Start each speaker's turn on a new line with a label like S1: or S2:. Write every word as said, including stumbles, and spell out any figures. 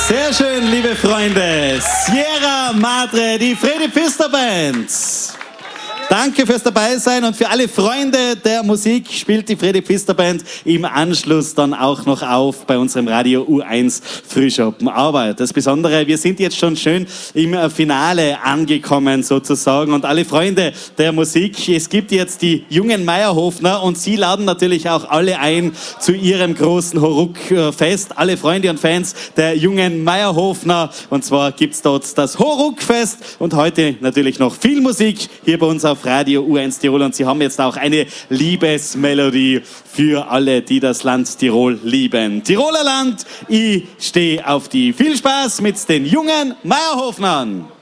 S1: Sehr schön, liebe Freunde. Sierra Madre, die Freddy Pfister Band. Danke fürs Dabeisein und für alle Freunde der Musik spielt die Freddy Pfister Band im Anschluss dann auch noch auf bei unserem Radio U eins Frühschoppen. Aber das Besondere, wir sind jetzt schon schön im Finale angekommen sozusagen und alle Freunde der Musik, es gibt jetzt die jungen Meierhofner und sie laden natürlich auch alle ein zu ihrem großen Hauruck-Fest. Alle Freunde und Fans der jungen Meierhofner und zwar gibt's dort das Hauruck-Fest und heute natürlich noch viel Musik hier bei uns auf Radio U eins Tirol und sie haben jetzt auch eine Liebesmelodie für alle, die das Land Tirol lieben. Tiroler Land, ich stehe auf die. Viel Spaß mit den jungen Meierhofnern!